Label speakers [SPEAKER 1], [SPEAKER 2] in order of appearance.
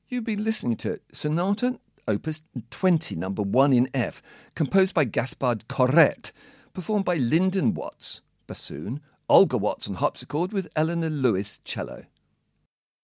[SPEAKER 1] You've been listening to Sonata Opus 20, number 1 in F, composed by Gaspard Corrette, performed by Lyndon Watts, bassoon, Olga Watts on harpsichord with Eleanor Lewis, cello.